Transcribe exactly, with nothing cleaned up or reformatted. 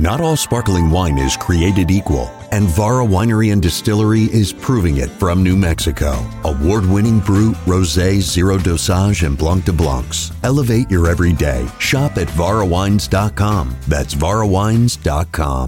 Not all sparkling wine is created equal, and Vara Winery and Distillery is proving it from New Mexico. Award-winning Brut, Rosé, Zero Dosage, and Blanc de Blancs. Elevate your everyday. Shop at vara wines dot com. That's vara wines dot com.